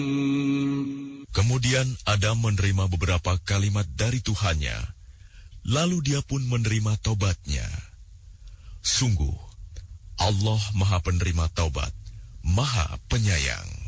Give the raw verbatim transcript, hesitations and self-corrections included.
Kemudian Adam menerima beberapa kalimat dari Tuhannya, lalu dia pun menerima taubatnya. Sungguh, Allah Maha Penerima Taubat, Maha Penyayang.